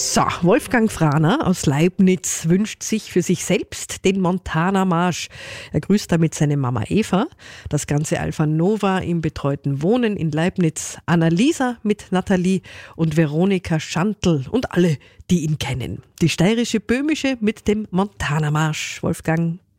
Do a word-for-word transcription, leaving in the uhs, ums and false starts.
So, Wolfgang Frahner aus Leibniz wünscht sich für sich selbst den Montana Marsch. Er grüßt damit seine Mama Eva, das ganze Alpha Nova im betreuten Wohnen in Leibniz, Annalisa mit Nathalie und Veronika Schantl und alle, die ihn kennen. Die steirische Böhmische mit dem Montana Marsch. Wolfgang.